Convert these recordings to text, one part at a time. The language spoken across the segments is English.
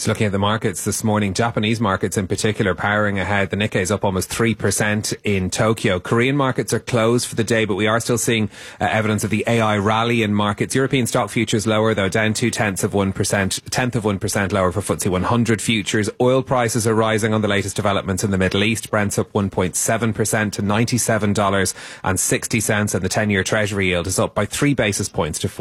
Just looking at the markets this morning, Japanese markets in particular powering ahead. The Nikkei is up almost 3% in Tokyo. Korean markets are closed for the day, but we are still seeing evidence of the AI rally in markets. European stock futures lower, though, down 0.2%, tenth of 1% lower for FTSE 100 futures. Oil prices are rising on the latest developments in the Middle East. Brent's up 1.7% to $97.60, and the 10-year Treasury yield is up by 3 basis points to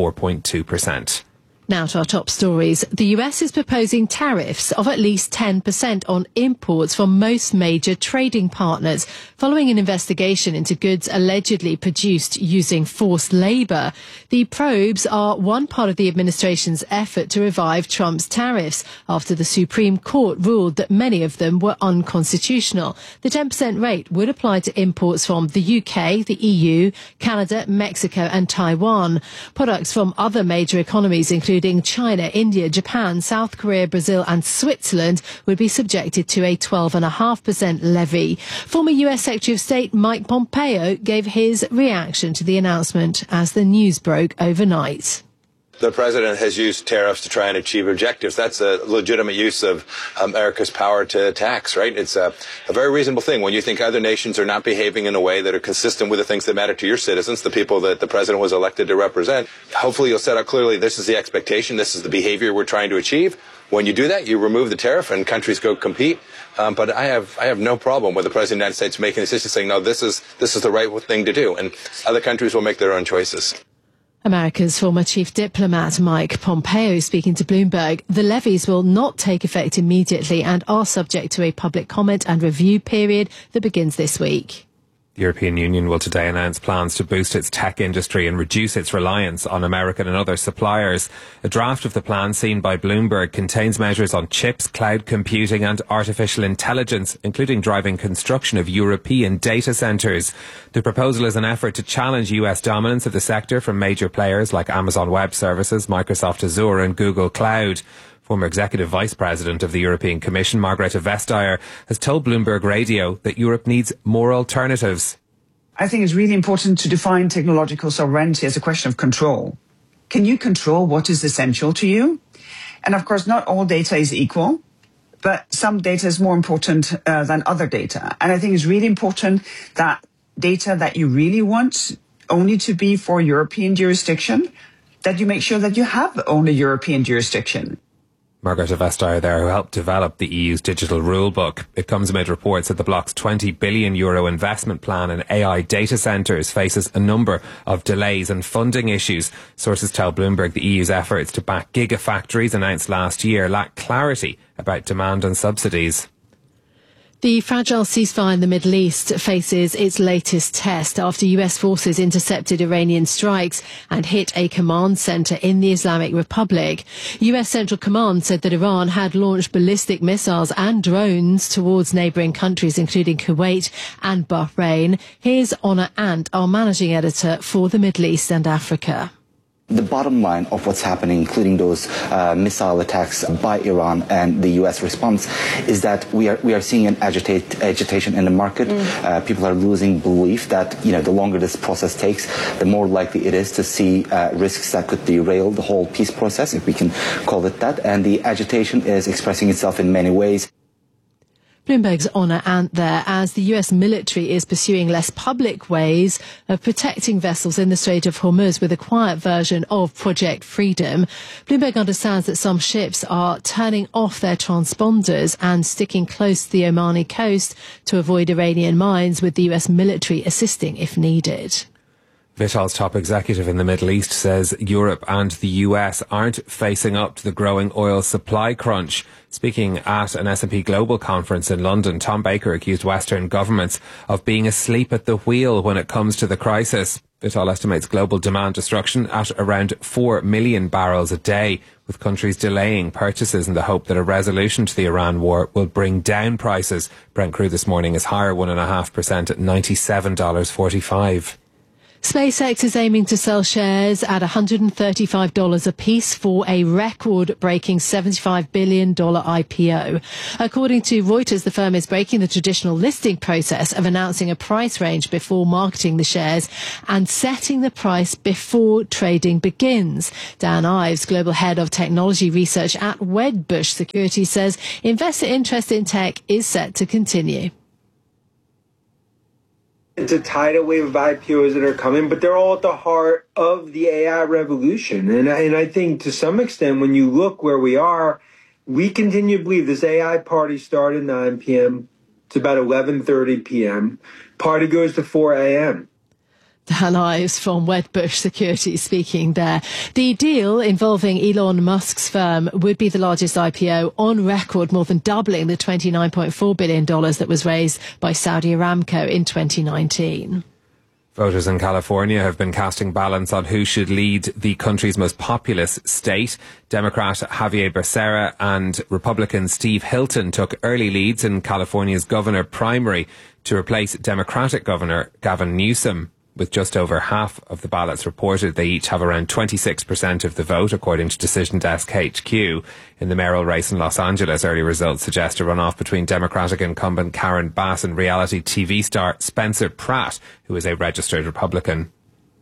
4.2%. Now to our top stories. The US is proposing tariffs of at least 10% on imports from most major trading partners, following an investigation into goods allegedly produced using forced labour. The probes are one part of the administration's effort to revive Trump's tariffs after the Supreme Court ruled that many of them were unconstitutional. The 10% rate would apply to imports from the UK, the EU, Canada, Mexico and Taiwan. Products from other major economies, including China, India, Japan, South Korea, Brazil and Switzerland, would be subjected to a 12.5% levy. Former US Secretary of State Mike Pompeo gave his reaction to the announcement as the news broke overnight. The president has used tariffs to try and achieve objectives. That's a legitimate use of America's power to tax, right? It's a very reasonable thing. When you think other nations are not behaving in a way that are consistent with the things that matter to your citizens, the people that the president was elected to represent, hopefully you'll set out clearly this is the expectation, this is the behavior we're trying to achieve. When you do that, you remove the tariff and countries go compete. But I have no problem with the president of the United States making a decision saying, no, this is the right thing to do. And other countries will make their own choices. America's former chief diplomat Mike Pompeo speaking to Bloomberg. The levies will not take effect immediately and are subject to a public comment and review period that begins this week. The European Union will today announce plans to boost its tech industry and reduce its reliance on American and other suppliers. A draft of the plan seen by Bloomberg contains measures on chips, cloud computing and artificial intelligence, including driving construction of European data centres. The proposal is an effort to challenge US dominance of the sector from major players like Amazon Web Services, Microsoft Azure and Google Cloud. Former Executive Vice President of the European Commission, Margrethe Vestager, has told Bloomberg Radio that Europe needs more alternatives. I think it's really important to define technological sovereignty as a question of control. Can you control what is essential to you? And of course, not all data is equal, but some data is more important than other data. And I think it's really important that data that you really want only to be for European jurisdiction, that you make sure that you have only European jurisdiction. Margrethe Vestager there, who helped develop the EU's digital rulebook. It comes amid reports that the bloc's €20 billion investment plan in AI data centres faces a number of delays and funding issues. Sources tell Bloomberg the EU's efforts to back gigafactories announced last year lack clarity about demand and subsidies. The fragile ceasefire in the Middle East faces its latest test after US forces intercepted Iranian strikes and hit a command centre in the Islamic Republic. US Central Command said that Iran had launched ballistic missiles and drones towards neighbouring countries, including Kuwait and Bahrain. Here's Honor Ant, our managing editor for the Middle East and Africa. The bottom line of what's happening, including those missile attacks by Iran and the U.S. response, is that we are seeing an agitation in the market. People are losing belief that the longer this process takes, the more likely it is to see risks that could derail the whole peace process, if we can call it that. And the agitation is expressing itself in many ways. Bloomberg's Honor Ant there, as the US military is pursuing less public ways of protecting vessels in the Strait of Hormuz with a quiet version of Project Freedom. Bloomberg understands that some ships are turning off their transponders and sticking close to the Omani coast to avoid Iranian mines, with the US military assisting if needed. Vital's top executive in the Middle East says Europe and the US aren't facing up to the growing oil supply crunch. Speaking at an S&P Global conference in London, Tom Baker accused Western governments of being asleep at the wheel when it comes to the crisis. Vital estimates global demand destruction at around 4 million barrels a day, with countries delaying purchases in the hope that a resolution to the Iran war will bring down prices. Brent crude this morning is higher 1.5% at $97.45. SpaceX is aiming to sell shares at $135 a piece for a record-breaking $75 billion IPO. According to Reuters, the firm is breaking the traditional listing process of announcing a price range before marketing the shares and setting the price before trading begins. Dan Ives, global head of technology research at Wedbush Securities, says investor interest in tech is set to continue. It's a tidal wave of IPOs that are coming, but they're all at the heart of the AI revolution. And I think to some extent, when you look where we are, we continue to believe this AI party started at 9 p.m. It's about 11:30 p.m. Party goes to 4 a.m. Dan Ives from Wedbush Securities speaking there. The deal involving Elon Musk's firm would be the largest IPO on record, more than doubling the $29.4 billion that was raised by Saudi Aramco in 2019. Voters in California have been casting ballots on who should lead the country's most populous state. Democrat Javier Becerra and Republican Steve Hilton took early leads in California's governor primary to replace Democratic Governor Gavin Newsom. With just over half of the ballots reported, they each have around 26% of the vote, according to Decision Desk HQ. In the mayoral race in Los Angeles, early results suggest a runoff between Democratic incumbent Karen Bass and reality TV star Spencer Pratt, who is a registered Republican.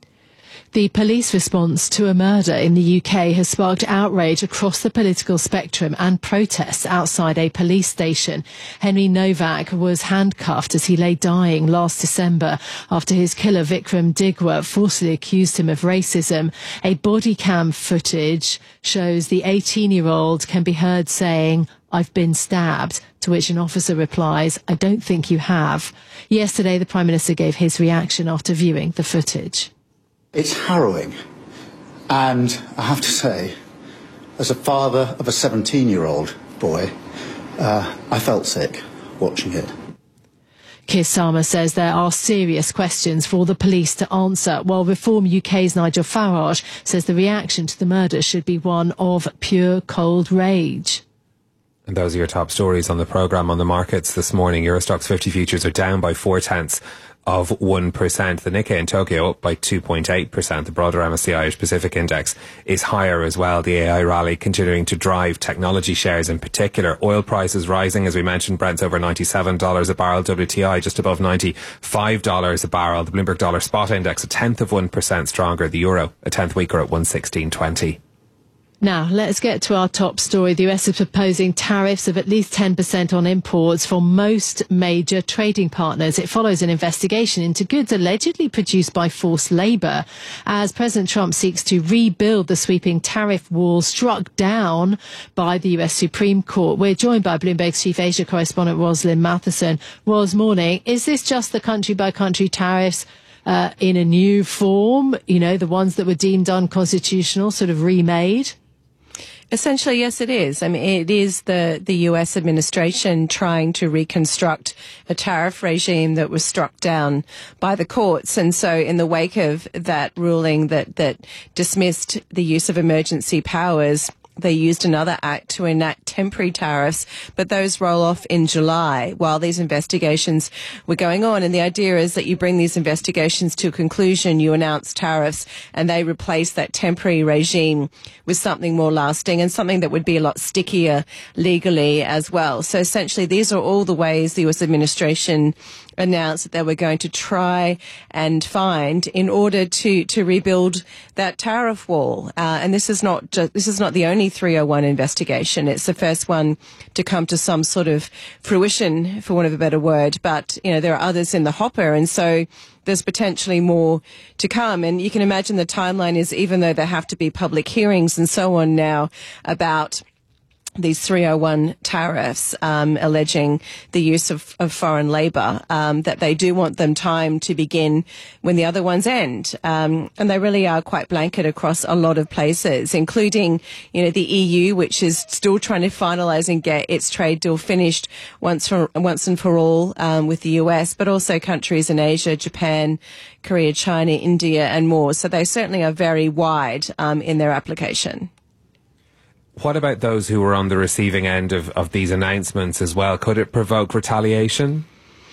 The police response to a murder in the UK has sparked outrage across the political spectrum and protests outside a police station. Henry Novak was handcuffed as he lay dying last December after his killer Vikram Digwa falsely accused him of racism. A body cam footage shows the 18-year-old can be heard saying, "I've been stabbed," to which an officer replies, "I don't think you have." Yesterday, the Prime Minister gave his reaction after viewing the footage. It's harrowing, and I have to say, as a father of a 17-year-old boy, I felt sick watching it. Keir Starmer says there are serious questions for the police to answer, while Reform UK's Nigel Farage says the reaction to the murder should be one of pure cold rage. And those are your top stories on the programme. On the markets this morning, Eurostoxx 50 futures are down by 0.4%. The Nikkei in Tokyo up by 2.8%. The broader MSCI Irish Pacific Index is higher as well. The AI rally continuing to drive technology shares in particular. Oil prices rising, as we mentioned. Brent's over $97 a barrel. WTI just above $95 a barrel. The Bloomberg Dollar Spot Index 0.1% stronger. The euro a tenth weaker at 116.20. Now, let's get to our top story. The US is proposing tariffs of at least 10% on imports from most major trading partners. It follows an investigation into goods allegedly produced by forced labour, as President Trump seeks to rebuild the sweeping tariff wall struck down by the US Supreme Court. We're joined by Bloomberg's chief Asia correspondent, Roslyn Matheson. Ros, morning. Is this just the country-by-country tariffs in a new form? You know, the ones that were deemed unconstitutional, sort of remade? Essentially, yes, it is. I mean, it is the US administration trying to reconstruct a tariff regime that was struck down by the courts. And so in the wake of that ruling that dismissed the use of emergency powers, they used another act to enact temporary tariffs, but those roll off in July while these investigations were going on. And the idea is that you bring these investigations to a conclusion, you announce tariffs, and they replace that temporary regime with something more lasting and something that would be a lot stickier legally as well. So essentially, these are all the ways the US administration announced that they were going to try and find in order to rebuild that tariff wall. And this is not the only 301 investigation. It's the first one to come to some sort of fruition, for want of a better word. But, you know, there are others in the hopper. And so there's potentially more to come. And you can imagine the timeline is, even though there have to be public hearings and so on now about these 301 tariffs, alleging the use of foreign labour, that they do want them time to begin when the other ones end. And they really are quite blanket across a lot of places, including, you know, the EU, which is still trying to finalise and get its trade deal finished once and for all, with the US, but also countries in Asia, Japan, Korea, China, India, and more. So they certainly are very wide, in their application. What about those who were on the receiving end of these announcements as well? Could it provoke retaliation?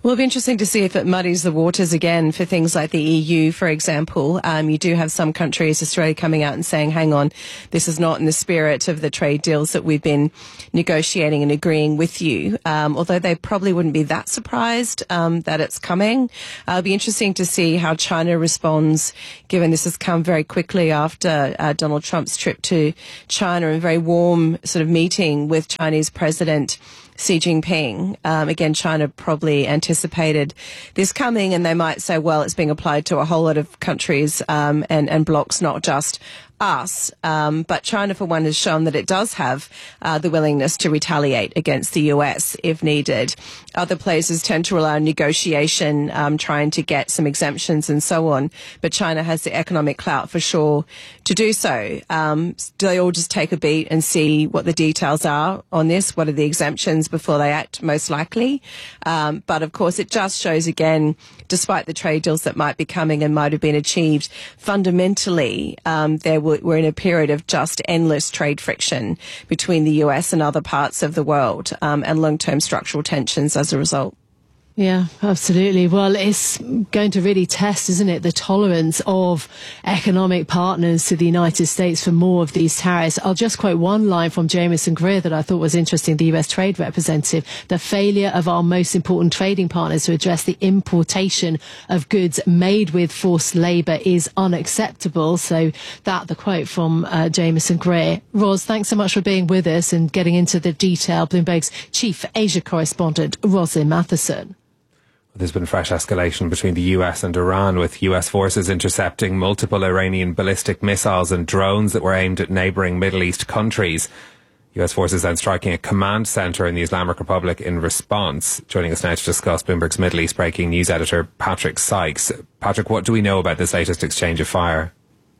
Well, it'll be interesting to see if it muddies the waters again for things like the EU, for example. You do have some countries, Australia, coming out and saying, hang on, this is not in the spirit of the trade deals that we've been negotiating and agreeing with you, although they probably wouldn't be that surprised that it's coming. It'll be interesting to see how China responds, given this has come very quickly after Donald Trump's trip to China and a very warm sort of meeting with Chinese President Xi Jinping. Again, China probably anticipated this coming, and they might say, well, it's being applied to a whole lot of countries and blocs, not just us. But China, for one, has shown that it does have the willingness to retaliate against the US if needed. Other places tend to rely on negotiation, trying to get some exemptions and so on. But China has the economic clout for sure to do so. Do they all just take a beat and see what the details are on this? What are the exemptions before they act, most likely? But of course, it just shows again, despite the trade deals that might be coming and might have been achieved, fundamentally, we're in a period of just endless trade friction between the US and other parts of the world, and long-term structural tensions as a result. Yeah, absolutely. Well, it's going to really test, isn't it, the tolerance of economic partners to the United States for more of these tariffs. I'll just quote one line from Jamieson Greer that I thought was interesting, the US trade representative. The failure of our most important trading partners to address the importation of goods made with forced labour is unacceptable. So the quote from Jamieson Greer. Ros, thanks so much for being with us and getting into the detail. Bloomberg's chief Asia correspondent, Roslyn Matheson. There's been fresh escalation between the US and Iran, with US forces intercepting multiple Iranian ballistic missiles and drones that were aimed at neighbouring Middle East countries. US forces then striking a command centre in the Islamic Republic in response. Joining us now to discuss, Bloomberg's Middle East breaking news editor Patrick Sykes. Patrick, what do we know about this latest exchange of fire?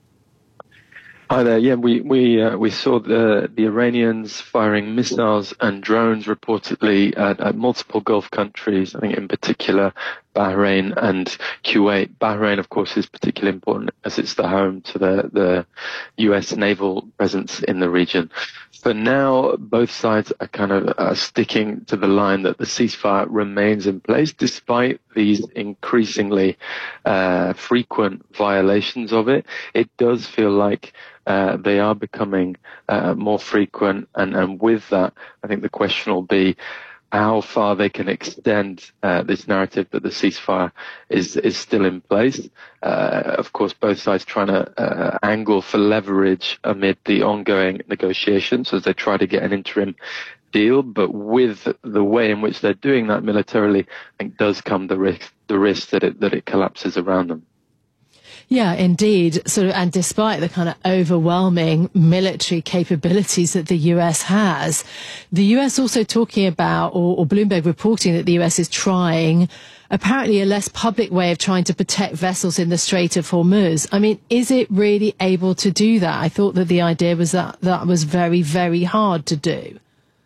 Hi there. Yeah, we saw the Iranians firing missiles and drones reportedly at multiple Gulf countries. I think in particular Bahrain and Kuwait. Bahrain, of course, is particularly important as it's the home to the US naval presence in the region. For now, both sides are kind of sticking to the line that the ceasefire remains in place, despite these increasingly frequent violations of it. It does feel like they are becoming more frequent, and with that, I think the question will be how far they can extend this narrative that the ceasefire is still in place. Of course, both sides trying to angle for leverage amid the ongoing negotiations as they try to get an interim deal. But with the way in which they're doing that militarily, I think does come the risk that it collapses around them. Yeah, indeed. And despite the kind of overwhelming military capabilities that the US has, the US also talking about, or Bloomberg reporting that the US is trying apparently a less public way of trying to protect vessels in the Strait of Hormuz. I mean, is it really able to do that? I thought that the idea was that was very, very hard to do.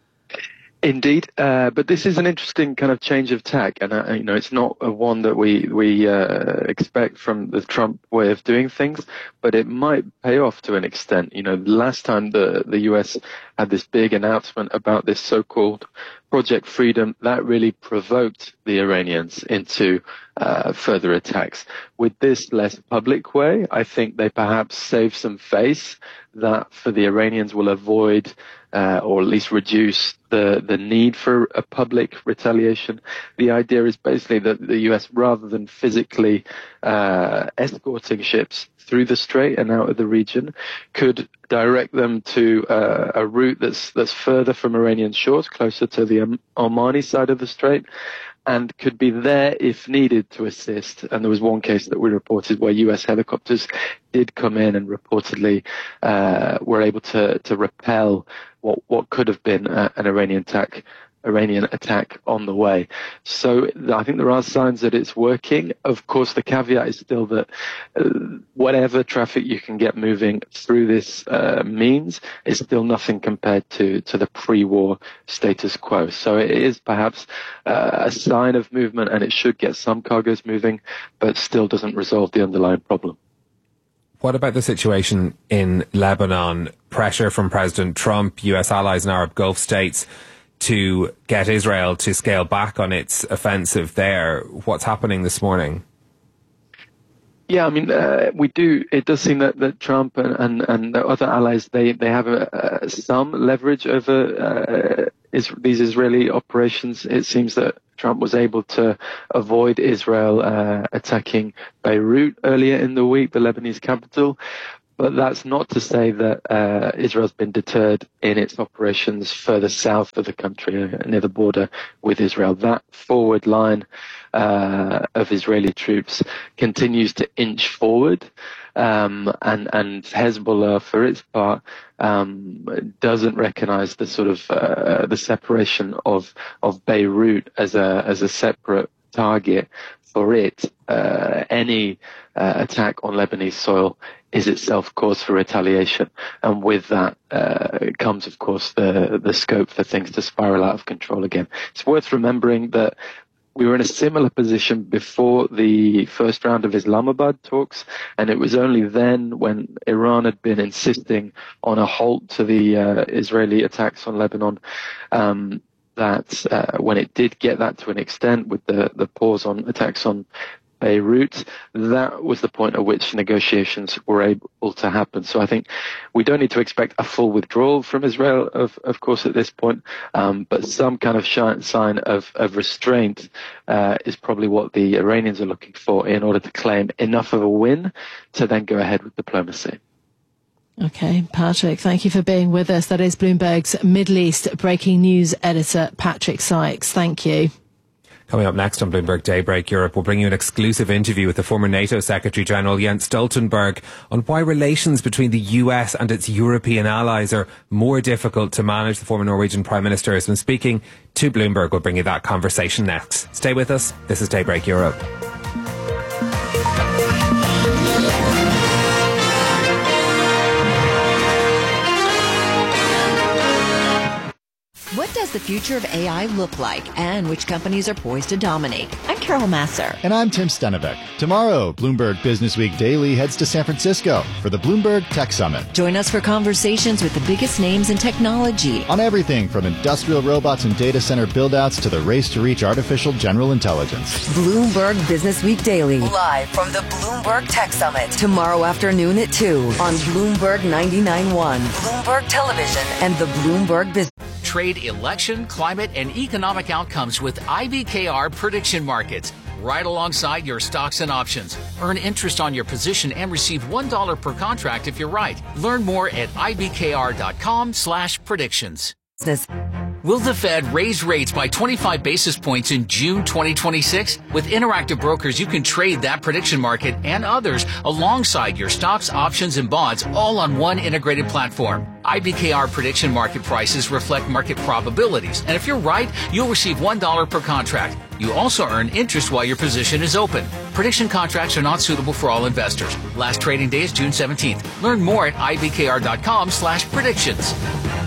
Indeed, but this is an interesting kind of change of tack, and it's not one that we expect from the Trump way of doing things, but it might pay off to an extent. Last time the US had this big announcement about this so-called Project Freedom, that really provoked the Iranians into further attacks. With this less public way, I think they perhaps save some face that for the Iranians will avoid or at least reduce the need for a public retaliation. The idea is basically that the US, rather than physically escorting ships through the strait and out of the region, could direct them to a route that's further from Iranian shores, closer to the Omani side of the strait, and could be there if needed to assist. And there was one case that we reported where US helicopters did come in and reportedly were able to repel what could have been an Iranian attack on the way. So I think there are signs that it's working. Of course, the caveat is still that whatever traffic you can get moving through this means is still nothing compared to the pre-war status quo. So it is perhaps a sign of movement, and it should get some cargoes moving, but still doesn't resolve the underlying problem. What about the situation in Lebanon? Pressure from President Trump, US allies and Arab Gulf states to get Israel to scale back on its offensive there. What's happening this morning? Yeah, I mean, we do. It does seem that Trump and the other allies, they have some leverage over these Israeli operations. It seems that Trump was able to avoid Israel attacking Beirut earlier in the week, the Lebanese capital. But that's not to say that Israel's been deterred in its operations further south of the country, near the border with Israel. That forward line of Israeli troops continues to inch forward, and Hezbollah, for its part, doesn't recognize the sort of the separation of Beirut as a separate target for it. Any attack on Lebanese soil is itself cause for retaliation, and with that comes, of course, the scope for things to spiral out of control again. It's worth remembering that we were in a similar position before the first round of Islamabad talks, and it was only then, when Iran had been insisting on a halt to the Israeli attacks on Lebanon, that when it did get that to an extent with the pause on attacks on Beirut, that was the point at which negotiations were able to happen. So I think we don't need to expect a full withdrawal from Israel, of course, at this point, but some kind of sign of restraint is probably what the Iranians are looking for in order to claim enough of a win to then go ahead with diplomacy. Okay, Patrick, thank you for being with us. That is Bloomberg's Middle East breaking news editor, Patrick Sykes. Thank you. Coming up next on Bloomberg Daybreak Europe, we'll bring you an exclusive interview with the former NATO Secretary-General Jens Stoltenberg on why relations between the US and its European allies are more difficult to manage. The former Norwegian Prime Minister has been speaking to Bloomberg. We'll bring you that conversation next. Stay with us. This is Daybreak Europe. What does the future of AI look like, and which companies are poised to dominate? I'm Carol Masser. And I'm Tim Stennebeck. Tomorrow, Bloomberg Business Week Daily heads to San Francisco for the Bloomberg Tech Summit. Join us for conversations with the biggest names in technology. On everything from industrial robots and data center build-outs to the race to reach artificial general intelligence. Bloomberg Business Week Daily. Live from the Bloomberg Tech Summit. Tomorrow afternoon at 2 on Bloomberg 99.1, Bloomberg Television, and the Bloomberg Business. Trade election, climate, and economic outcomes with IBKR prediction markets, right alongside your stocks and options. Earn interest on your position and receive $1 per contract if you're right. Learn more at ibkr.com/predictions. Will the Fed raise rates by 25 basis points in June 2026? With Interactive Brokers, you can trade that prediction market and others alongside your stocks, options, and bonds, all on one integrated platform. IBKR prediction market prices reflect market probabilities, and if you're right, you'll receive $1 per contract. You also earn interest while your position is open. Prediction contracts are not suitable for all investors. Last trading day is June 17th. Learn more at ibkr.com/predictions.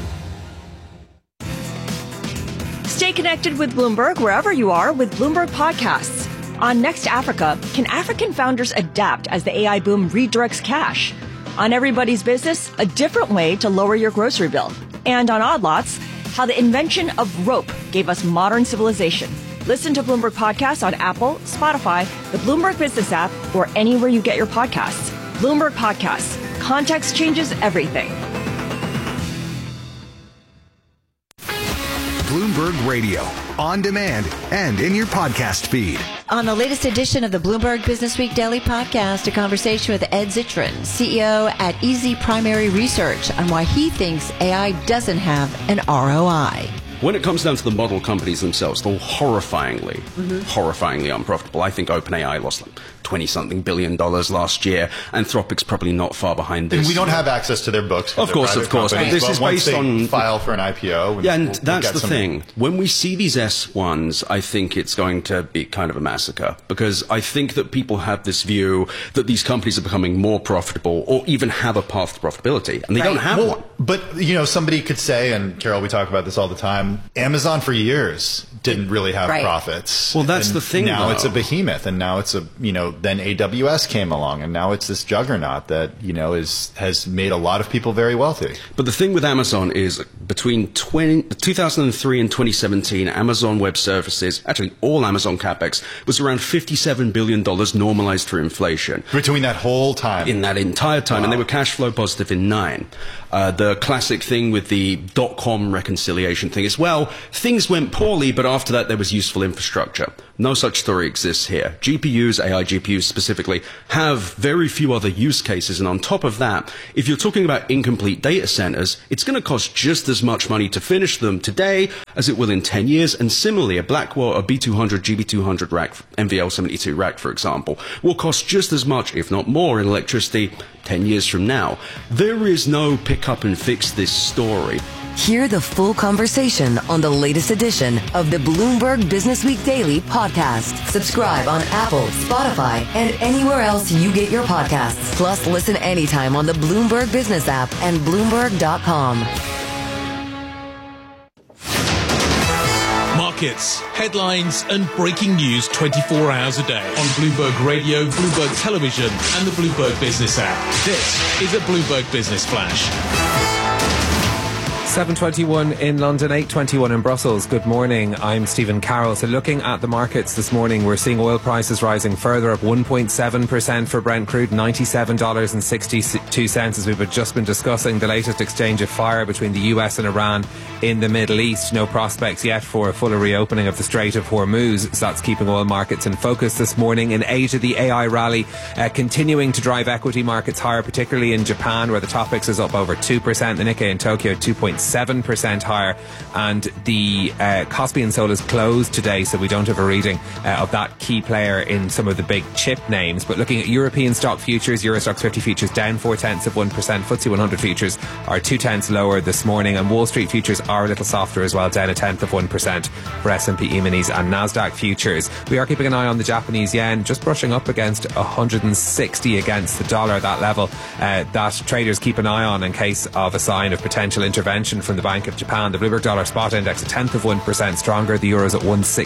Stay connected with Bloomberg wherever you are with Bloomberg Podcasts. On Next Africa, can African founders adapt as the AI boom redirects cash? On Everybody's Business, a different way to lower your grocery bill. And on Odd Lots, how the invention of rope gave us modern civilization. Listen to Bloomberg Podcasts on Apple, Spotify, the Bloomberg Business app, or anywhere you get your podcasts. Bloomberg Podcasts. Context changes everything. Bloomberg Radio, on demand and in your podcast feed. On the latest edition of the Bloomberg Business Week Daily Podcast, a conversation with Ed Zitron, CEO at Easy Primary Research, on why he thinks AI doesn't have an ROI. When it comes down to the model companies themselves, they're horrifyingly unprofitable. I think OpenAI lost like $20-something billion last year. Anthropic's probably not far behind this. And we don't have access to their books. Of course. But this is based on file for an IPO. Yeah, and that's the thing. When we see these S1s, I think it's going to be kind of a massacre, because I think that people have this view that these companies are becoming more profitable or even have a path to profitability, and they don't have one. But, somebody could say, and Carol, we talk about this all the time, Amazon for years didn't really have profits. Well, that's the thing. Now it's a behemoth, and now it's then AWS came along, and now it's this juggernaut that has made a lot of people very wealthy. But the thing with Amazon is between 2003 and 2017, Amazon Web Services, actually all Amazon CapEx, was around $57 billion normalized for inflation. Between that whole time? In that entire time. Wow. And they were cash flow positive in 9. The classic thing with the dot-com reconciliation thing is, well, things went poorly, but after that there was useful infrastructure. No such story exists here. GPUs, AI GPUs specifically, have very few other use cases. And on top of that, if you're talking about incomplete data centers, it's going to cost just as much money to finish them today as it will in 10 years. And similarly, a Blackwell, a B200, GB200 rack, NVL72 rack, for example, will cost just as much, if not more, in electricity 10 years from now. There is no pick up and fix this story. Hear the full conversation on the latest edition of the Bloomberg Business Week Daily podcast. Subscribe on Apple, Spotify, and anywhere else you get your podcasts. Plus, listen anytime on the Bloomberg Business app and Bloomberg.com. Markets, headlines, and breaking news 24 hours a day on Bloomberg Radio, Bloomberg Television, and the Bloomberg Business app. This is a Bloomberg Business Flash. 7:21 in London, 8:21 in Brussels. Good morning, I'm Stephen Carroll. So looking at the markets this morning, we're seeing oil prices rising further, up 1.7% for Brent crude, $97.62, as we've just been discussing the latest exchange of fire between the US and Iran in the Middle East. No prospects yet for a fuller reopening of the Strait of Hormuz, so that's keeping oil markets in focus this morning. In Asia, the AI rally continuing to drive equity markets higher, particularly in Japan, where the Topix is up over 2%, the Nikkei in Tokyo 2.7% higher, and the Caspian Sol is closed today, so we don't have a reading of that key player in some of the big chip names. But looking at European stock futures, Eurostoxx 50 futures down 0.4%, FTSE 100 futures are 0.2 lower this morning, and Wall Street futures are a little softer as well, down 0.1% for S&P E-minis and Nasdaq futures. We are keeping an eye on the Japanese yen, just brushing up against 160 against the dollar, that level that traders keep an eye on in case of a sign of potential intervention from the Bank of Japan. The Bloomberg Dollar Spot Index 0.1% stronger. The Euro's at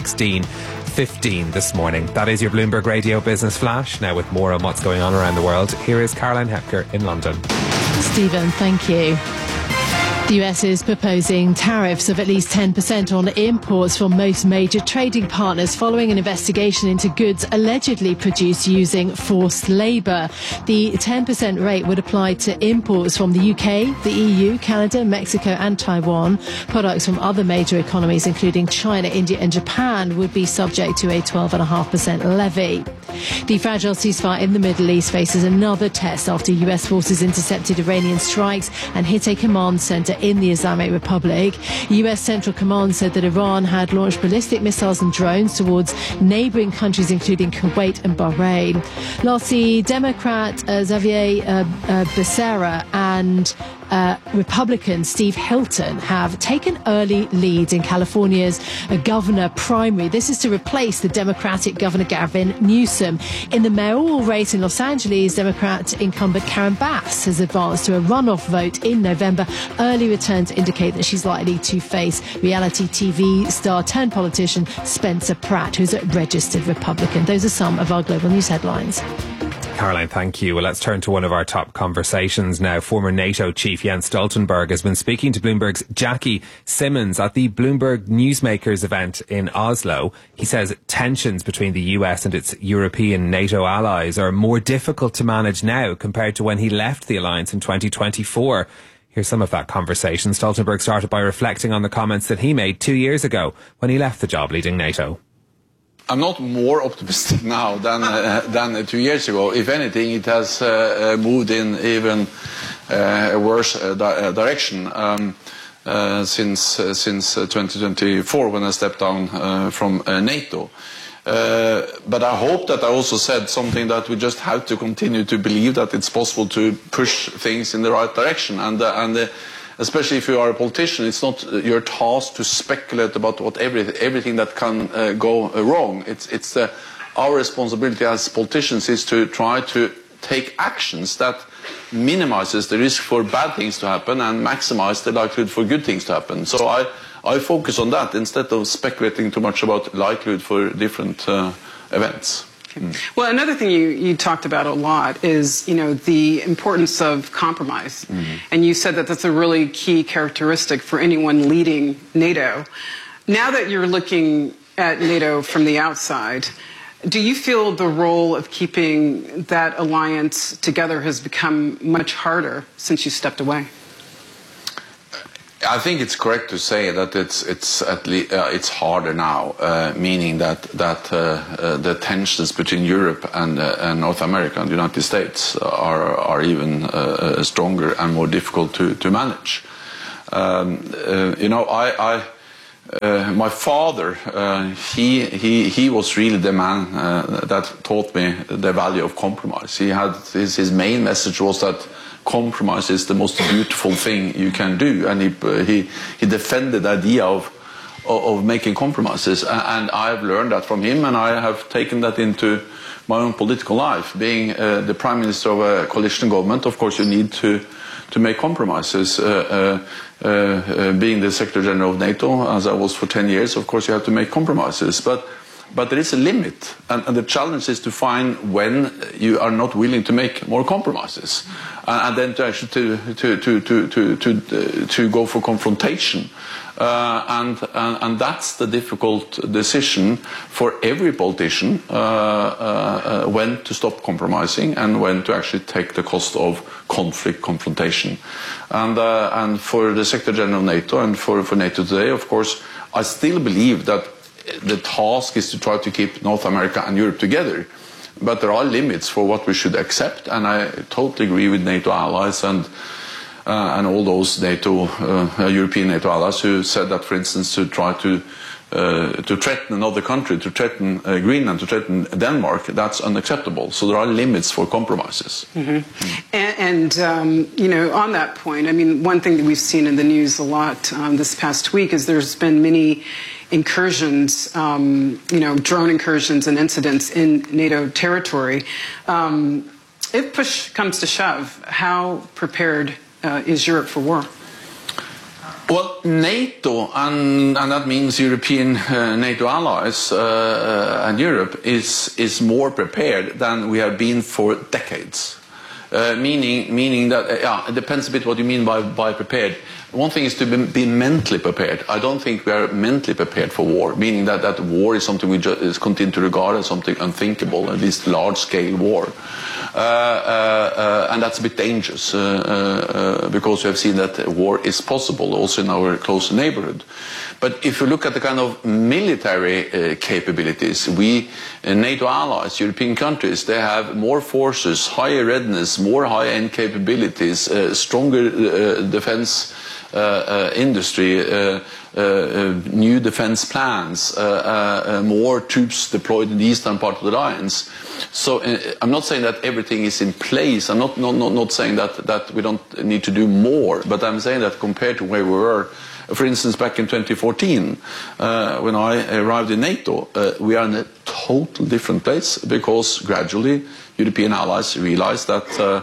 116.15 this morning. That is your Bloomberg Radio Business Flash. Now with more on what's going on around the world, here is Caroline Hepker in London. Stephen, thank you. The US is proposing tariffs of at least 10% on imports from most major trading partners following an investigation into goods allegedly produced using forced labour. The 10% rate would apply to imports from the UK, the EU, Canada, Mexico and Taiwan. Products from other major economies, including China, India and Japan, would be subject to a 12.5% levy. The fragile ceasefire in the Middle East faces another test after US forces intercepted Iranian strikes and hit a command centre in the Islamic Republic. US Central Command said that Iran had launched ballistic missiles and drones towards neighbouring countries including Kuwait and Bahrain. Lastly, Democrat Xavier Becerra and Republican Steve Hilton have taken early leads in California's governor primary. This is to replace the Democratic Governor Gavin Newsom. In the mayoral race in Los Angeles, Democrat incumbent Karen Bass has advanced to a runoff vote in November. Early returns indicate that she's likely to face reality TV star turned politician Spencer Pratt, who's a registered Republican. Those are some of our global news headlines. Caroline, thank you. Well, let's turn to one of our top conversations now. Former NATO chief Jens Stoltenberg has been speaking to Bloomberg's Jackie Simmons at the Bloomberg Newsmakers event in Oslo. He says tensions between the US and its European NATO allies are more difficult to manage now compared to when he left the alliance in 2024. Here's some of that conversation. Stoltenberg started by reflecting on the comments that he made 2 years ago when he left the job leading NATO. I'm not more optimistic now than 2 years ago. If anything, it has moved in even a worse direction since 2024 when I stepped down from NATO. But I hope that I also said something that we just have to continue to believe that it's possible to push things in the right direction. And especially if you are a politician, it's not your task to speculate about what everything that can go wrong. It's our responsibility as politicians is to try to take actions that minimizes the risk for bad things to happen and maximize the likelihood for good things to happen. So I focus on that instead of speculating too much about likelihood for different events. Well, another thing you talked about a lot is, the importance of compromise. And you said that that's a really key characteristic for anyone leading NATO. Now that you're looking at NATO from the outside, do you feel the role of keeping that alliance together has become much harder since you stepped away? I think it's correct to say that it's harder now, meaning that the tensions between Europe and North America and the United States are even stronger and more difficult to manage. My father, he was really the man that taught me the value of compromise. He had his main message was that compromise is the most beautiful thing you can do, and he defended the idea of making compromises, and I've learned that from him, and I have taken that into my own political life. Being the prime minister of a coalition government, of course you need to make compromises. Being the Secretary General of NATO, as I was for 10 years, of course you have to make compromises, but there is a limit, and the challenge is to find when you are not willing to make more compromises, and then to actually to go for confrontation, and that's the difficult decision for every politician, when to stop compromising and when to actually take the cost of conflict confrontation, and for the Secretary General of NATO and for NATO today, of course, I still believe that the task is to try to keep North America and Europe together, but there are limits for what we should accept, and I totally agree with NATO allies and all those European NATO allies who said that, for instance, to try to threaten another country, to threaten Greenland, to threaten Denmark, that's unacceptable. So there are limits for compromises. And on that point, I mean, one thing that we've seen in the news a lot this past week is there's been many incursions, drone incursions and incidents in NATO territory. If push comes to shove, how prepared is Europe for war? Well, NATO, and that means European NATO allies and Europe, is more prepared than we have been for decades. Meaning that, it depends a bit what you mean by prepared. One thing is to be mentally prepared. I don't think we are mentally prepared for war, meaning that war is something we just continue to regard as something unthinkable, at least large-scale war. And that's a bit dangerous, because we have seen that war is possible also in our close neighborhood. But if you look at the kind of military capabilities, we, NATO allies, European countries, they have more forces, higher readiness, more high-end capabilities, stronger defense industry, new defense plans, more troops deployed in the eastern part of the alliance. So I'm not saying that everything is in place. I'm not saying that we don't need to do more, but I'm saying that compared to where we were, for instance, back in 2014, when I arrived in NATO, we are in a total different place, because gradually European allies realized that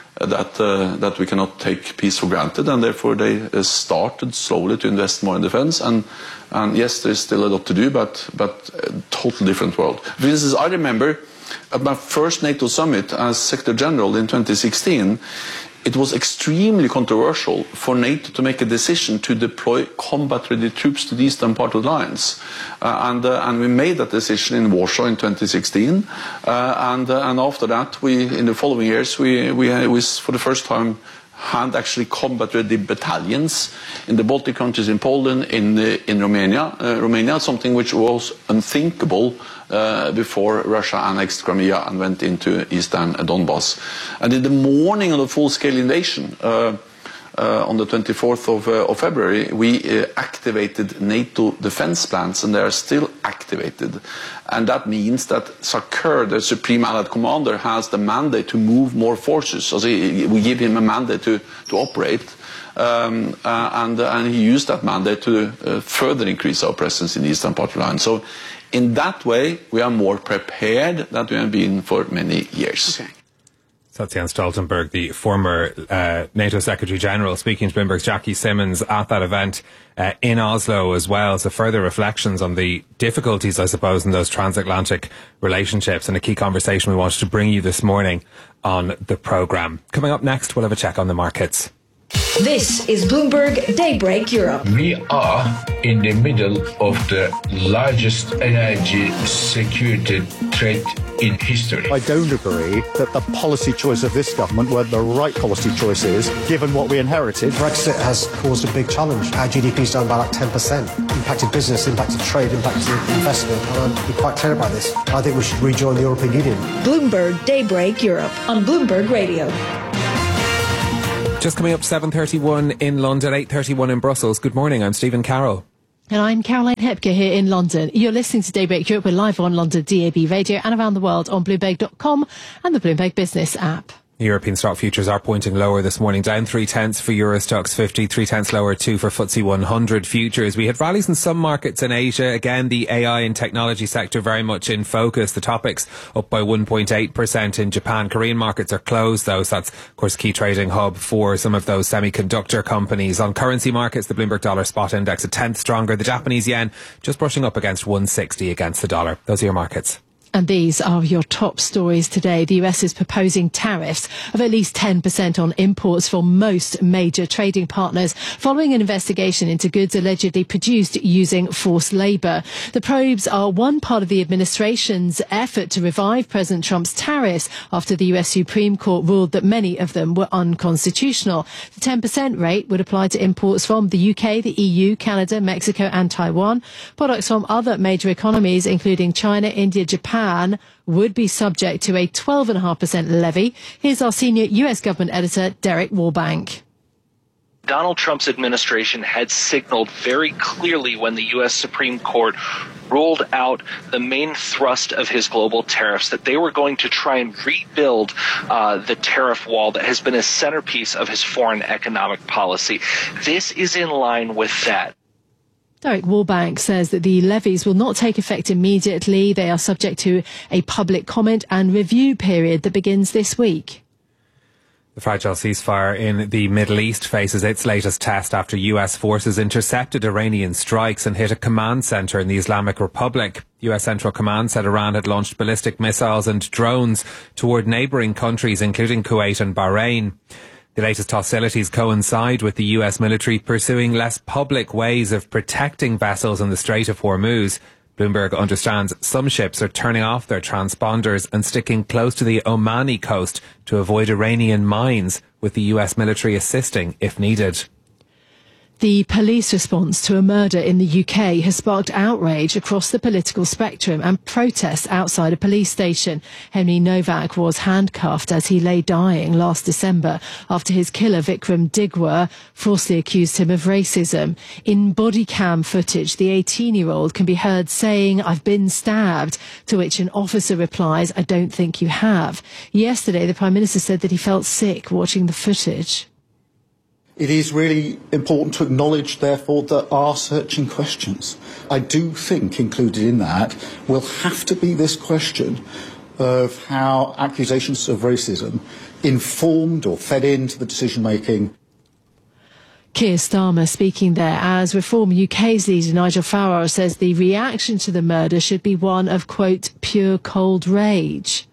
we cannot take peace for granted, and therefore they started slowly to invest more in defense. And yes, there's still a lot to do, but a total different world. For instance, I remember at my first NATO summit as Secretary General in 2016, it was extremely controversial for NATO to make a decision to deploy combat-ready troops to the eastern part of the alliance, and we made that decision in Warsaw in 2016. And after that, in the following years, we for the first time had actually combat-ready battalions in the Baltic countries, in Poland, in Romania, something which was unthinkable before Russia annexed Crimea and went into eastern Donbass. And in the morning of the full-scale invasion, on the 24th of February, we activated NATO defense plans, and they are still activated. And that means that SACEUR, the Supreme Allied Commander, has the mandate to move more forces. So we give him a mandate to operate, and he used that mandate to further increase our presence in the eastern part of the line. So in that way, we are more prepared than we have been for many years. Okay. So that's Jens Stoltenberg, the former NATO Secretary General, speaking to Bloomberg's Jackie Simmons at that event in Oslo as well. So further reflections on the difficulties, I suppose, in those transatlantic relationships, and a key conversation we wanted to bring you this morning on the programme. Coming up next, we'll have a check on the markets. This is Bloomberg Daybreak Europe. We are in the middle of the largest energy security threat in history. I don't agree that the policy choice of this government were the right policy choices, given what we inherited. Brexit has caused a big challenge. Our GDP's down by like 10%. Impacted business, impacted trade, impacted investment. And I'll be quite clear about this. I think we should rejoin the European Union. Bloomberg Daybreak Europe on Bloomberg Radio. Just coming up 7:31 in London, 8:31 in Brussels. Good morning, I'm Stephen Carroll. And I'm Caroline Hepker here in London. You're listening to Daybreak Europe. We're live on London DAB Radio and around the world on Bloomberg.com and the Bloomberg Business app. European stock futures are pointing lower this morning, down 0.3 for Euro Stoxx 50, 0.3 lower too for FTSE 100 futures. We had rallies in some markets in Asia. Again, the AI and technology sector very much in focus. The topics up by 1.8% in Japan. Korean markets are closed though, so that's of course key trading hub for some of those semiconductor companies. On currency markets, the Bloomberg Dollar Spot Index a tenth stronger. The Japanese yen just brushing up against 160 against the dollar. Those are your markets. And these are your top stories today. The US is proposing tariffs of at least 10% on imports from most major trading partners following an investigation into goods allegedly produced using forced labour. The probes are one part of the administration's effort to revive President Trump's tariffs after the US Supreme Court ruled that many of them were unconstitutional. The 10% rate would apply to imports from the UK, the EU, Canada, Mexico and Taiwan. Products from other major economies, including China, India, Japan, would be subject to a 12.5% levy. Here's our senior US government editor, Derek Warbank. Donald Trump's administration had signaled very clearly when the U.S. Supreme Court ruled out the main thrust of his global tariffs that they were going to try and rebuild the tariff wall that has been a centerpiece of his foreign economic policy. This is in line with that. Derek Warbank says that the levies will not take effect immediately. They are subject to a public comment and review period that begins this week. The fragile ceasefire in the Middle East faces its latest test after US forces intercepted Iranian strikes and hit a command centre in the Islamic Republic. US Central Command said Iran had launched ballistic missiles and drones toward neighbouring countries, including Kuwait and Bahrain. The latest hostilities coincide with the US military pursuing less public ways of protecting vessels in the Strait of Hormuz. Bloomberg understands some ships are turning off their transponders and sticking close to the Omani coast to avoid Iranian mines, with the US military assisting if needed. The police response to a murder in the UK has sparked outrage across the political spectrum and protests outside a police station. Henry Novak was handcuffed as he lay dying last December after his killer Vikram Digwa falsely accused him of racism. In body cam footage, the 18-year-old can be heard saying, "I've been stabbed," to which an officer replies, "I don't think you have." Yesterday, the Prime Minister said that he felt sick watching the footage. It is really important to acknowledge, therefore, there are searching questions. I do think included in that will have to be this question of how accusations of racism informed or fed into the decision-making. Keir Starmer speaking there as Reform UK's leader Nigel Farage says the reaction to the murder should be one of, quote, pure cold rage.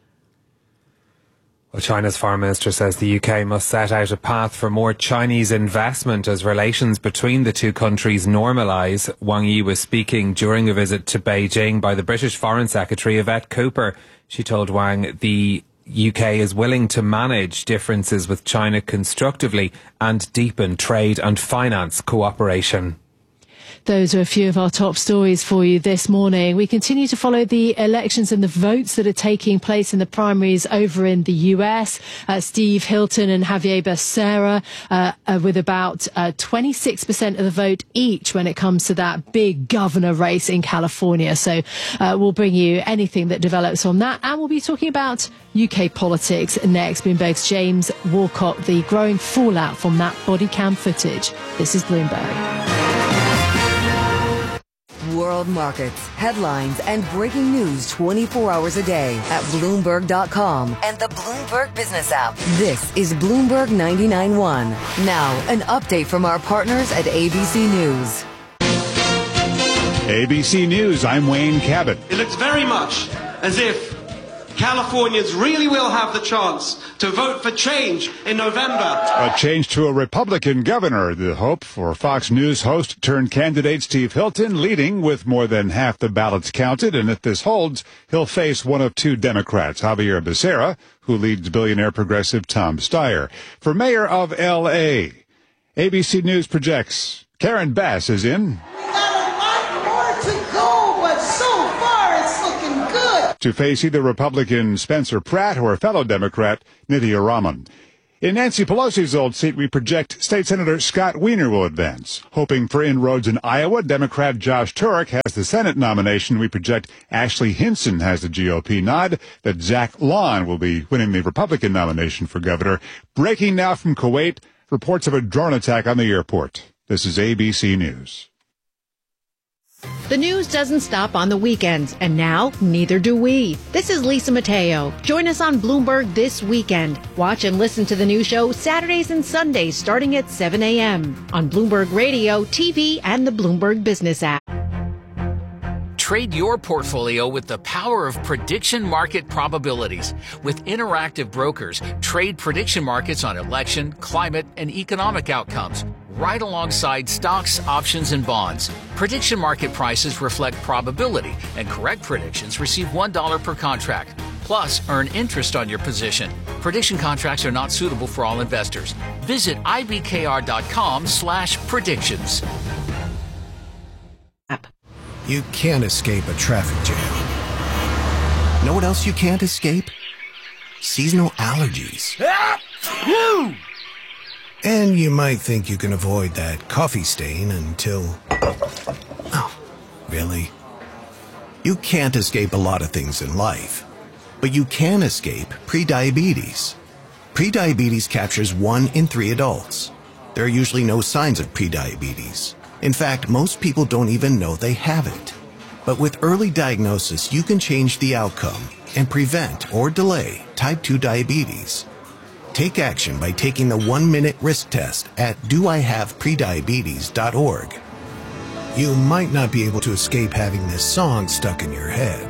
Well, China's foreign minister says the UK must set out a path for more Chinese investment as relations between the two countries normalise. Wang Yi was speaking during a visit to Beijing by the British Foreign Secretary Yvette Cooper. She told Wang the UK is willing to manage differences with China constructively and deepen trade and finance cooperation. Those are a few of our top stories for you this morning. We continue to follow the elections and the votes that are taking place in the primaries over in the US. Steve Hilton and Javier Becerra with about 26% of the vote each when it comes to that big governor race in California. So we'll bring you anything that develops on that. And we'll be talking about UK politics next. Bloomberg's James Walcott, the growing fallout from that body cam footage. This is Bloomberg. World markets, headlines, and breaking news 24 hours a day at Bloomberg.com and the Bloomberg Business app. This is Bloomberg 99.1. Now, an update from our partners at ABC News. ABC News, I'm Wayne Cabot. It looks very much as if Californians really will have the chance to vote for change in November. A change to a Republican governor. The hope for Fox News host turned candidate Steve Hilton leading with more than half the ballots counted. And if this holds, he'll face one of two Democrats, Javier Becerra, who leads billionaire progressive Tom Steyer. For mayor of L.A., ABC News projects Karen Bass is in. To face either Republican Spencer Pratt or fellow Democrat Nidhi Raman. In Nancy Pelosi's old seat, we project State Senator Scott Wiener will advance. Hoping for inroads in Iowa, Democrat Josh Turek has the Senate nomination. We project Ashley Hinson has the GOP nod, that Zach Lawn will be winning the Republican nomination for governor. Breaking now from Kuwait, reports of a drone attack on the airport. This is ABC News. The news doesn't stop on the weekends, and now neither do we. This is Lisa Mateo. Join us on Bloomberg This Weekend. Watch and listen to the new show Saturdays and Sundays starting at 7 a.m. on Bloomberg Radio, TV, and the Bloomberg Business app. Trade your portfolio with the power of prediction market probabilities. With Interactive Brokers, trade prediction markets on election, climate, and economic outcomes, right alongside stocks, options, and bonds. Prediction market prices reflect probability, and correct predictions receive $1 per contract. Plus, earn interest on your position. Prediction contracts are not suitable for all investors. Visit ibkr.com/predictions. You can't escape a traffic jam. Know what else you can't escape? Seasonal allergies. And you might think you can avoid that coffee stain until... Oh, really? You can't escape a lot of things in life, but you can escape prediabetes. Prediabetes captures 1 in 3 adults. There are usually no signs of prediabetes. In fact, most people don't even know they have it. But with early diagnosis, you can change the outcome and prevent or delay type 2 diabetes. Take action by taking the 1-minute risk test at doihaveprediabetes.org. You might not be able to escape having this song stuck in your head,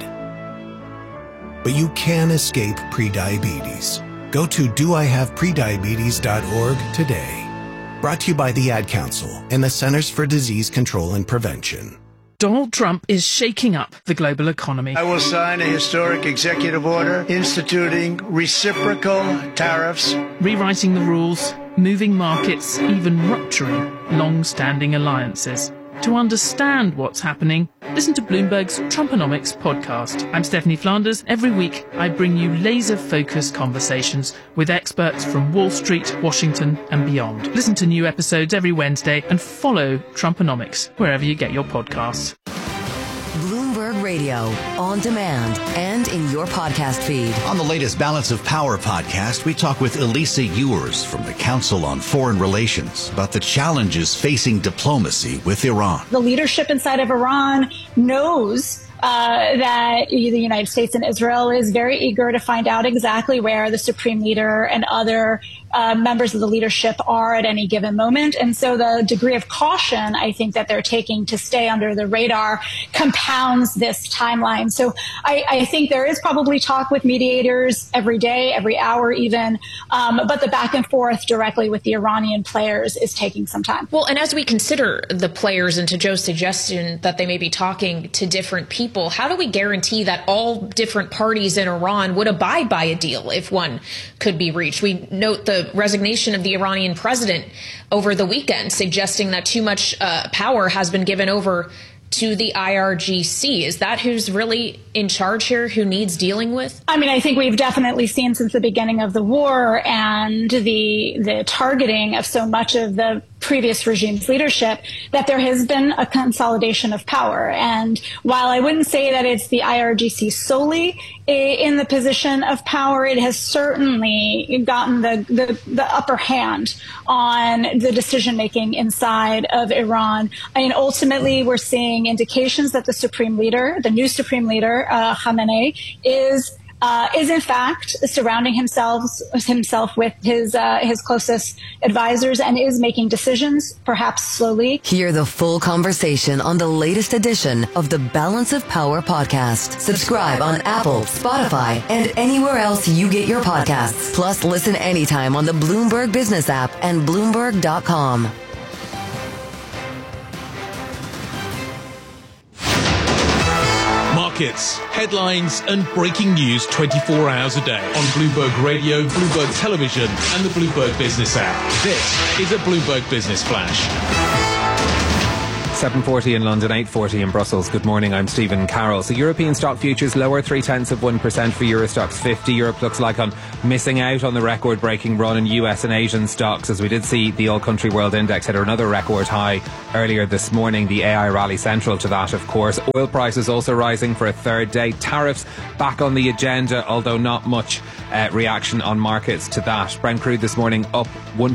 but you can escape prediabetes. Go to doihaveprediabetes.org today. Brought to you by the Ad Council and the Centers for Disease Control and Prevention. Donald Trump is shaking up the global economy. I will sign a historic executive order instituting reciprocal tariffs, rewriting the rules, moving markets, even rupturing long-standing alliances. To understand what's happening, listen to Bloomberg's Trumponomics podcast. I'm Stephanie Flanders. Every week, I bring you laser-focused conversations with experts from Wall Street, Washington, and beyond. Listen to new episodes every Wednesday and follow Trumponomics wherever you get your podcasts. Bloomberg Radio, on demand, and in your podcast feed. On the latest Balance of Power podcast, we talk with Elisa Ewers from the Council on Foreign Relations about the challenges facing diplomacy with Iran. The leadership inside of Iran knows that the United States and Israel is very eager to find out exactly where the supreme leader and other members of the leadership are at any given moment. And so the degree of caution, I think, that they're taking to stay under the radar compounds this timeline. So I think there is probably talk with mediators every day, every hour even, but the back and forth directly with the Iranian players is taking some time. Well, and as we consider the players, and to Joe's suggestion that they may be talking to different people, how do we guarantee that all different parties in Iran would abide by a deal if one could be reached? We note the resignation of the Iranian president over the weekend, suggesting that too much power has been given over to the IRGC. Is that who's really in charge here, who needs dealing with? I mean, I think we've definitely seen since the beginning of the war and the targeting of so much of the previous regime's leadership, that there has been a consolidation of power. And while I wouldn't say that it's the IRGC solely in the position of power, it has certainly gotten the upper hand on the decision-making inside of Iran. I mean, ultimately, we're seeing indications that the supreme leader, the new supreme leader, Khamenei, is in fact surrounding himself with his closest advisors and is making decisions, perhaps slowly. Hear the full conversation on the latest edition of the Balance of Power podcast. Subscribe on Apple, Spotify, and anywhere else you get your podcasts. Plus, listen anytime on the Bloomberg Business app and Bloomberg.com. Markets, headlines and breaking news 24 hours a day on Bloomberg Radio, Bloomberg Television and the Bloomberg Business app. This is a Bloomberg Business Flash. 7:40 in London, 8:40 in Brussels. Good morning, I'm Stephen Carroll. So European stock futures lower 0.3% for Euro Stoxx 50. Europe looks like on missing out on the record-breaking run in US and Asian stocks, as we did see the All-Country World Index hit another record high earlier this morning. The AI rally central to that, of course. Oil prices also rising for a third day. Tariffs back on the agenda, although not much reaction on markets to that. Brent crude this morning up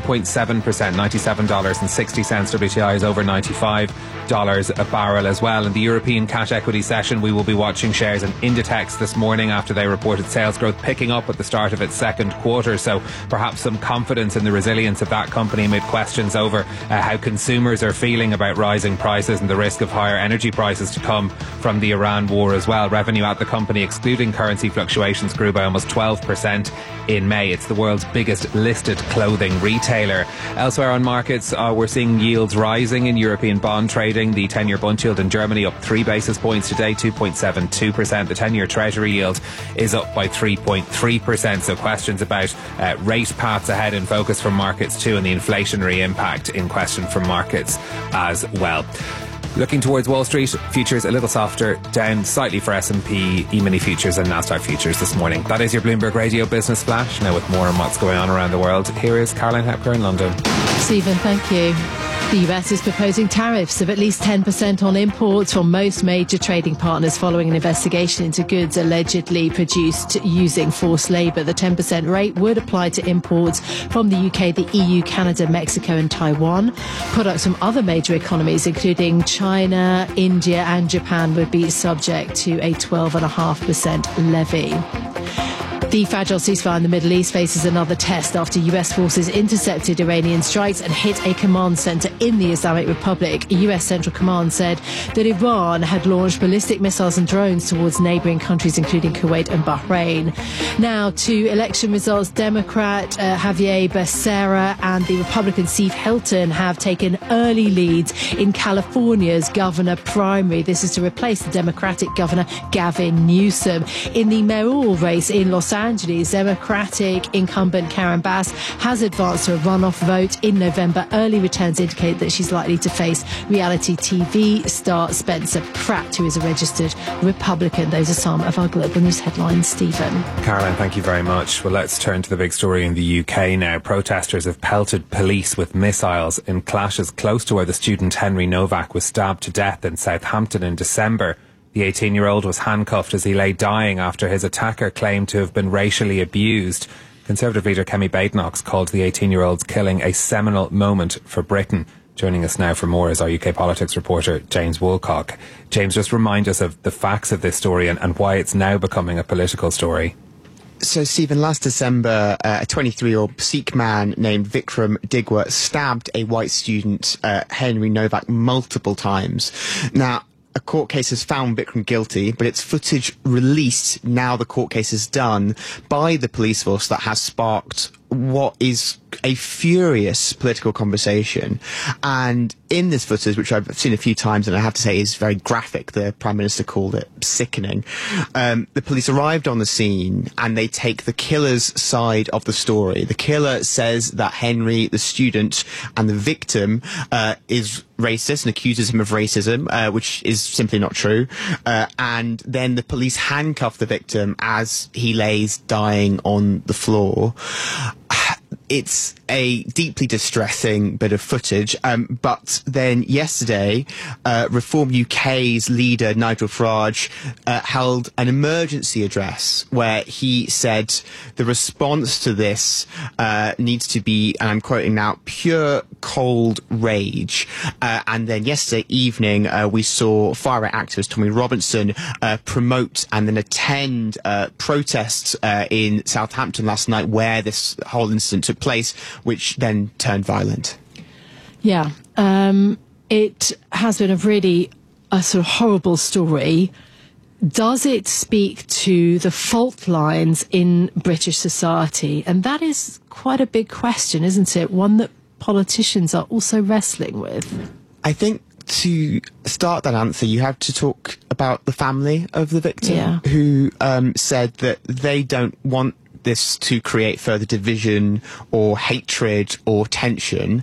1.7%, $97.60. WTI is over $95 a barrel as well. In the European cash equity session, we will be watching shares in Inditex this morning after they reported sales growth picking up at the start of its second quarter. So perhaps some confidence in the resilience of that company amid questions over how consumers are feeling about rising prices and the risk of higher energy prices to come from the Iran war as well. Revenue at the company, excluding currency fluctuations, grew by almost 12% in May. It's the world's biggest listed clothing retailer. Elsewhere on markets, we're seeing yields rising in European bond trading. The 10-year bund yield in Germany up 3 basis points today, 2.72%. The 10-year Treasury yield is up by 3.3%. So questions about rate paths ahead in focus from markets too, and the inflationary impact in question from markets as well. Looking towards Wall Street, futures a little softer, down slightly for S&P, E-mini futures and Nasdaq futures this morning. That is your Bloomberg Radio Business Flash. Now with more on what's going on around the world, here is Caroline Hepker in London. Stephen, thank you. The US is proposing tariffs of at least 10% on imports from most major trading partners following an investigation into goods allegedly produced using forced labour. The 10% rate would apply to imports from the UK, the EU, Canada, Mexico and Taiwan. Products from other major economies, including China, India and Japan, would be subject to a 12.5% levy. The fragile ceasefire in the Middle East faces another test after US forces intercepted Iranian strikes and hit a command centre in the Islamic Republic. US Central Command said that Iran had launched ballistic missiles and drones towards neighbouring countries, including Kuwait and Bahrain. Now to election results. Democrat Javier Becerra and the Republican Steve Hilton have taken early leads in California's governor primary. This is to replace the Democratic governor Gavin Newsom. In the mayoral race in Los Angeles, Democratic incumbent Karen Bass has advanced to a runoff vote in November. Early returns indicate that she's likely to face reality TV star Spencer Pratt, who is a registered Republican. Those are some of our global news headlines. Stephen. Caroline, thank you very much. Well, let's turn to the big story in the UK now. Protesters have pelted police with missiles in clashes close to where the student Henry Novak was stabbed to death in Southampton in December. The 18-year-old was handcuffed as he lay dying after his attacker claimed to have been racially abused. Conservative leader Kemi Badenoch called the 18-year-old's killing a seminal moment for Britain. Joining us now for more is our UK politics reporter, James Woolcock. James, just remind us of the facts of this story and why it's now becoming a political story. So, Stephen, last December, a 23-year-old Sikh man named Vikram Digwa stabbed a white student, Henry Novak, multiple times. Now, a court case has found Vikram guilty, but it's footage released now the court case is done by the police force that has sparked what is a furious political conversation. And in this footage, which I've seen a few times and I have to say is very graphic, the Prime Minister called it sickening, the police arrived on the scene and they take the killer's side of the story. The killer says that Henry, the student, and the victim is racist and accuses him of racism, which is simply not true. And then the police handcuff the victim as he lays dying on the floor. it's a deeply distressing bit of footage. But then yesterday, Reform UK's leader, Nigel Farage, held an emergency address where he said the response to this needs to be, and I'm quoting now, pure cold rage. And then yesterday evening, we saw far right activist Tommy Robinson promote and then attend protests in Southampton last night where this whole incident took place, which then turned violent. Yeah, it has been a sort of horrible story. Does it speak to the fault lines in British society? And that is quite a big question, isn't it? One that politicians are also wrestling with. I think to start that answer, you have to talk about the family of the victim, who said that they don't want this to create further division or hatred or tension,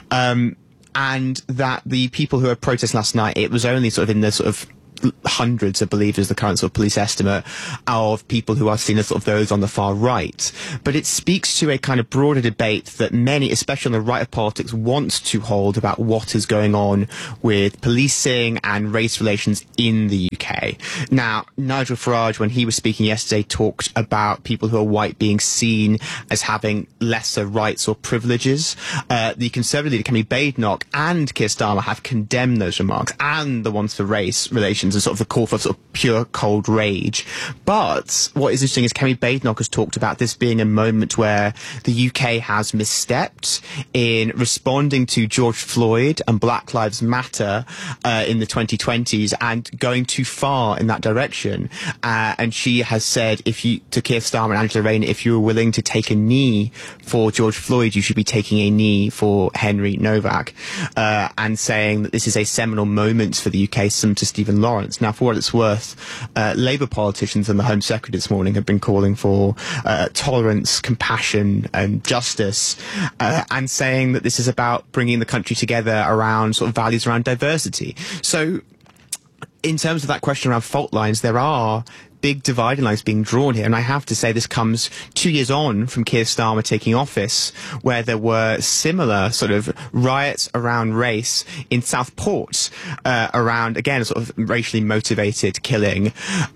and that the people who were protesting last night, it was only sort of in the sort of hundreds, I believe, is the current sort of police estimate of people who are seen as sort of those on the far right. But it speaks to a kind of broader debate that many, especially on the right of politics, want to hold about what is going on with policing and race relations in the UK. Now, Nigel Farage, when he was speaking yesterday, talked about people who are white being seen as having lesser rights or privileges. The Conservative leader, Kemi Badenoch, and Keir Starmer have condemned those remarks and the ones for race relations and sort of the call for sort of pure cold rage. But what is interesting is Kemi Badenoch has talked about this being a moment where the UK has misstepped in responding to George Floyd and Black Lives Matter in the 2020s and going too far in that direction. And she has said, to Keir Starmer and Angela Rayner, if you were willing to take a knee for George Floyd, you should be taking a knee for Henry Novak, and saying that this is a seminal moment for the UK, similar to Stephen Lawrence. Now, for what it's worth, Labour politicians and the Home Secretary this morning have been calling for tolerance, compassion and justice, and saying that this is about bringing the country together around sort of values around diversity. So in terms of that question around fault lines, there are big dividing lines being drawn here, and I have to say this comes 2 years on from Keir Starmer taking office, where there were similar sort of riots around race in Southport, around, again, a sort of racially motivated killing,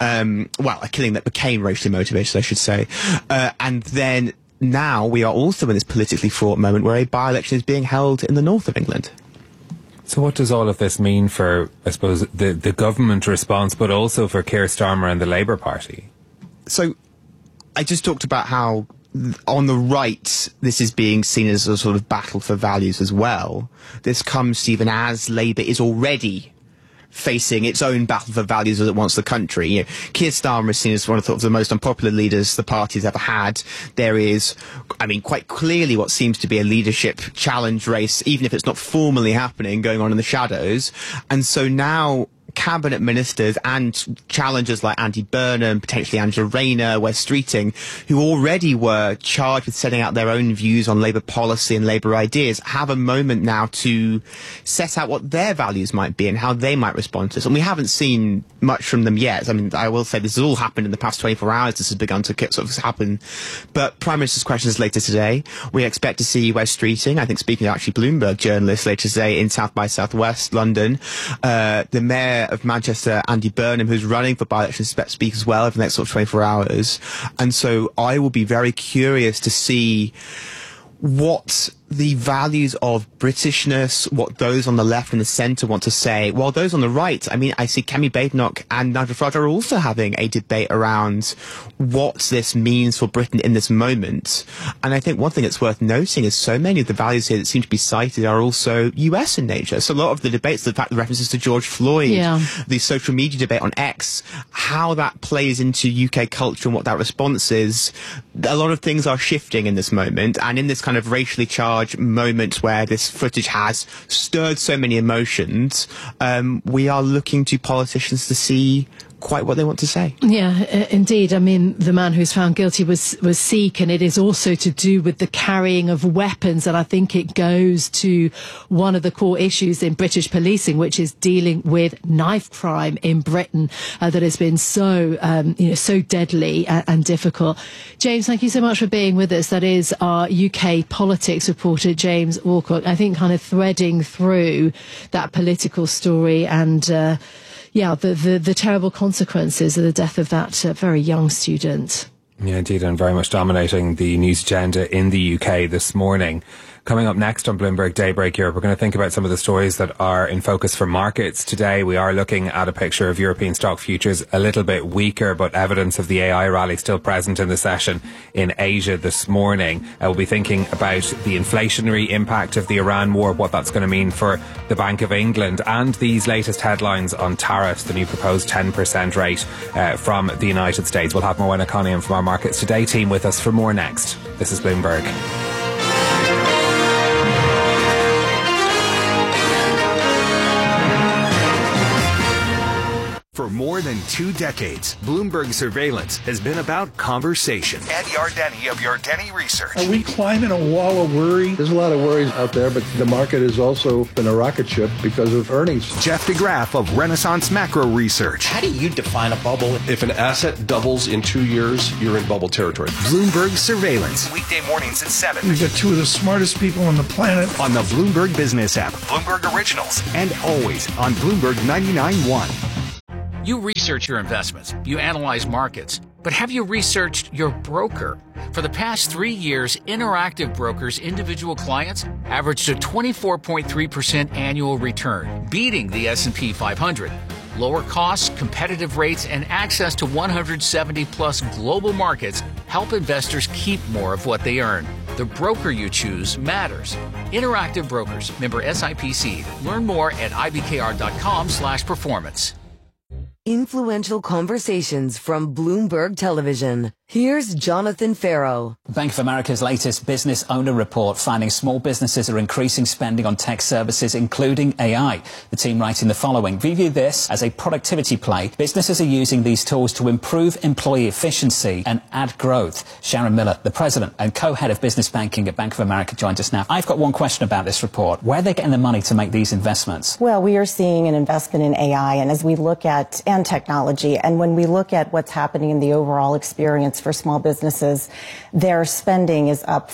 a killing that became racially motivated, I should say, and then now we are also in this politically fraught moment where a by-election is being held in the north of England. So what does all of this mean for, I suppose, the government response, but also for Keir Starmer and the Labour Party? So I just talked about how on the right this is being seen as a sort of battle for values as well. This comes, Stephen, as Labour is already facing its own battle for values as it wants the country. You know, Keir Starmer is seen as one of the most unpopular leaders the party's ever had. There is, quite clearly what seems to be a leadership challenge race, even if it's not formally happening, going on in the shadows. And so now cabinet ministers and challengers like Andy Burnham, potentially Angela Rayner, Wes Streeting, who already were charged with setting out their own views on Labour policy and Labour ideas, have a moment now to set out what their values might be and how they might respond to this. And we haven't seen much from them yet. I will say this has all happened in the past 24 hours. This has begun to sort of happen. But Prime Minister's questions later today. We expect to see Wes Streeting, I think speaking to actually Bloomberg journalists later today in South by Southwest London. The Mayor of Manchester, Andy Burnham, who's running for by-election, speak as well over the next sort of 24 hours. And so I will be very curious to see what the values of Britishness, what those on the left and the centre want to say, while those on the right, I see Kemi Badenoch and Nigel Farage are also having a debate around what this means for Britain in this moment. And I think one thing that's worth noting is so many of the values here that seem to be cited are also US in nature. So a lot of the debates, the references to George Floyd, the social media debate on X, how that plays into UK culture and what that response is, a lot of things are shifting in this moment, and in this kind of racially charged moment where this footage has stirred so many emotions, we are looking to politicians to see quite what they want to say. Yeah, indeed. I mean, the man who's found guilty was Sikh, and it is also to do with the carrying of weapons. And I think it goes to one of the core issues in British policing, which is dealing with knife crime in Britain, that has been so, so deadly and difficult. James, thank you so much for being with us. That is our UK politics reporter, James Alcock. I think kind of threading through that political story and, the terrible consequences of the death of that very young student. Yeah, indeed, and very much dominating the news agenda in the UK this morning. Coming up next on Bloomberg Daybreak Europe, we're going to think about some of the stories that are in focus for markets today. We are looking at a picture of European stock futures a little bit weaker, but evidence of the AI rally still present in the session in Asia this morning. We'll be thinking about the inflationary impact of the Iran war, what that's going to mean for the Bank of England, and these latest headlines on tariffs, the new proposed 10% rate from the United States. We'll have Moana Coniam from our Markets Today team with us for more next. This is Bloomberg. For more than 2 decades, Bloomberg Surveillance has been about conversation. Ed Yardeni of Yardeni Research. Are we climbing a wall of worry? There's a lot of worries out there, but the market has also been a rocket ship because of earnings. Jeff DeGraff of Renaissance Macro Research. How do you define a bubble? If an asset doubles in 2 years, you're in bubble territory. Bloomberg Surveillance. Weekday mornings at 7. We've got 2 of the smartest people on the planet. On the Bloomberg Business app, Bloomberg Originals, and always on Bloomberg 99.1. You research your investments, you analyze markets, but have you researched your broker? For the past 3 years, Interactive Brokers' individual clients averaged a 24.3% annual return, beating the S&P 500. Lower costs, competitive rates, and access to 170-plus global markets help investors keep more of what they earn. The broker you choose matters. Interactive Brokers, member SIPC. Learn more at ibkr.com/performance. Influential conversations from Bloomberg Television. Here's Jonathan Farrow. Bank of America's latest business owner report finding small businesses are increasing spending on tech services, including AI. The team writing the following: we view this as a productivity play. Businesses are using these tools to improve employee efficiency and add growth. Sharon Miller, the president and co-head of business banking at Bank of America, joins us now. I've got one question about this report. Where are they getting the money to make these investments? Well, we are seeing an investment in AI, and as we look at and technology, and when we look at what's happening in the overall experience for small businesses, their spending is up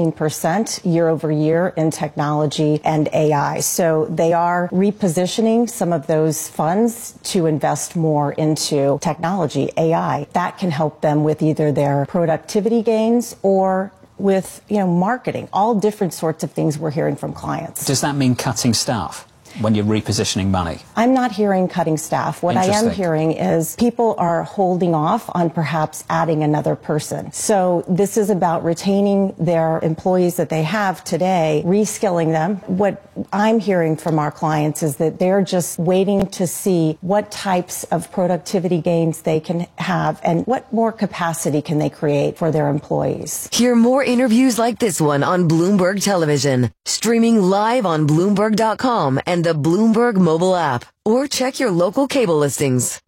14% year over year in technology and AI. So they are repositioning some of those funds to invest more into technology, AI. That can help them with either their productivity gains or with, marketing, all different sorts of things we're hearing from clients. Does that mean cutting staff when you're repositioning money? I'm not hearing cutting staff. What I am hearing is people are holding off on perhaps adding another person. So this is about retaining their employees that they have today, reskilling them. What I'm hearing from our clients is that they're just waiting to see what types of productivity gains they can have and what more capacity can they create for their employees. Hear more interviews like this one on Bloomberg Television, streaming live on Bloomberg.com and the Bloomberg mobile app, or check your local cable listings.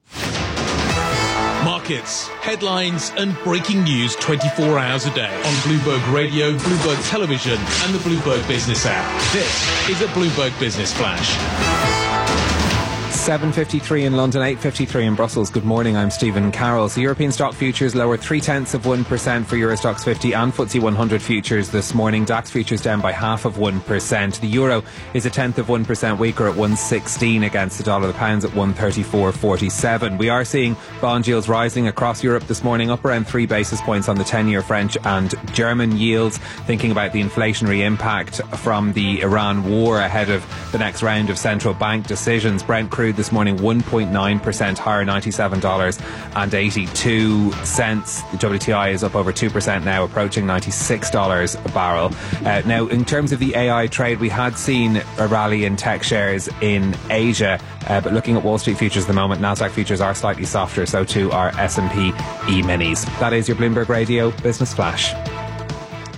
Markets, headlines, and breaking news 24 hours a day on Bloomberg Radio, Bloomberg Television, and the Bloomberg Business app. This is a Bloomberg Business Flash. 7:53 in London, 8:53 in Brussels. Good morning, I'm Stephen Carroll. So European stock futures lower 0.3% for Euro Stoxx 50 and FTSE 100 futures this morning. DAX futures down by 0.5%. The euro is 0.1% weaker at 1.16 against the dollar. The pound's at 1.3447. We are seeing bond yields rising across Europe this morning, up around 3 basis points on the 10-year French and German yields. Thinking about the inflationary impact from the Iran war ahead of the next round of central bank decisions. Brent crude this morning 1.9% higher, $97.82. The WTI is up over 2% now, approaching $96 a barrel. Now, in terms of the AI trade, we had seen a rally in tech shares in Asia, but looking at Wall Street futures at the moment, Nasdaq futures are slightly softer, so too are S&P E-minis. That is your Bloomberg Radio Business Flash.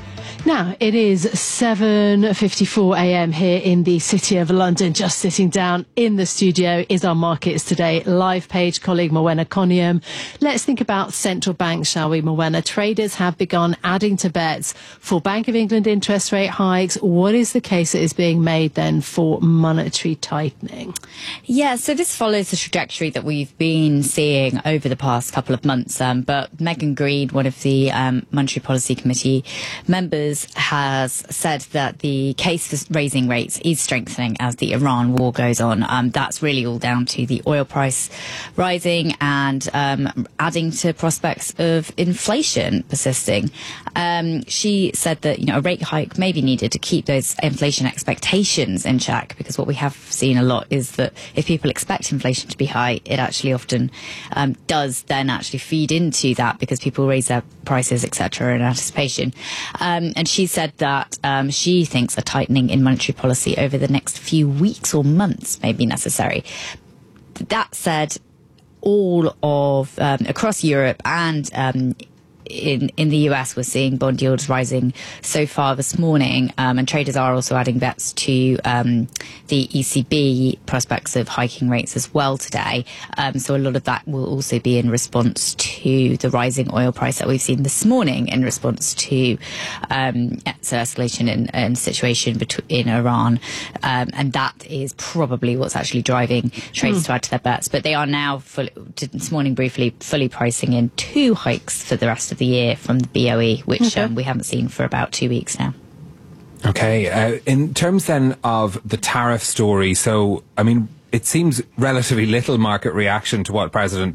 Now, it is 7:54 a.m. here in the City of London. Just sitting down in the studio is our Markets Today live page colleague, Morwenna Coniam. Let's think about central banks, shall we, Morwenna? Traders have begun adding to bets for Bank of England interest rate hikes. What is the case that is being made then for monetary tightening? Yeah, so this follows the trajectory that we've been seeing over the past couple of months. But Megan Greed, one of the Monetary Policy Committee members, has said that the case for raising rates is strengthening as the Iran war goes on. That's really all down to the oil price rising and adding to prospects of inflation persisting. She said that a rate hike may be needed to keep those inflation expectations in check, because what we have seen a lot is that if people expect inflation to be high, it actually often does then actually feed into that, because people raise their prices, etc., in anticipation. And she said that she thinks a tightening in monetary policy over the next few weeks or months may be necessary. That said, all of across Europe and in the US, we're seeing bond yields rising so far this morning, and traders are also adding bets to the ECB prospects of hiking rates as well today. So a lot of that will also be in response to the rising oil price that we've seen this morning, in response to escalation in situation in Iran, and that is probably what's actually driving traders to add to their bets. But they are now this morning briefly fully pricing in 2 hikes for the rest of the year from the BOE, which we haven't seen for about 2 weeks now. Okay. In terms then of the tariff story, so, I mean, it seems relatively little market reaction to what President